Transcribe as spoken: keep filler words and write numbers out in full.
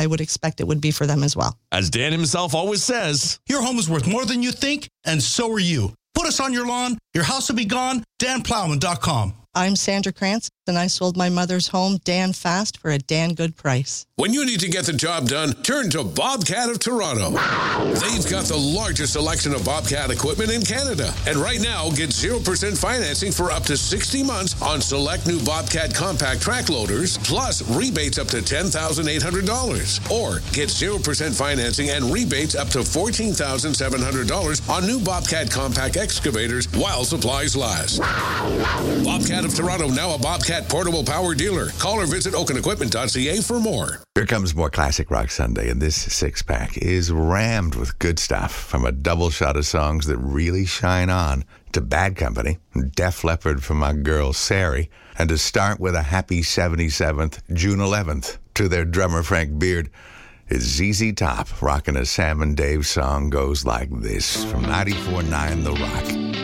I would expect it would be for them as well. As Dan himself always says, your home is worth more than you think, and so are you. Put us on your lawn. Your house will be gone. Dan Plowman dot com. I'm Sandra Krantz, and I sold my mother's home, Dan Fast, for a Dan good price. When you need to get the job done, turn to Bobcat of Toronto. They've got the largest selection of Bobcat equipment in Canada. And right now, get zero percent financing for up to sixty months on select new Bobcat compact track loaders, plus rebates up to ten thousand eight hundred dollars. Or get zero percent financing and rebates up to fourteen thousand seven hundred dollars on new Bobcat compact excavators while supplies last. Bobcat of Toronto, now a Bobcat portable power dealer. Call or visit oaken equipment dot c a for more. Here comes more Classic Rock Sunday, and this six-pack is rammed with good stuff, from a double shot of songs that really shine on, to Bad Company, Def Leppard for my girl Sari, and to start with a happy seventy-seventh, June eleventh, to their drummer Frank Beard. It's Z Z Top rocking a Sam and Dave song. Goes like this, from ninety-four point nine The Rock.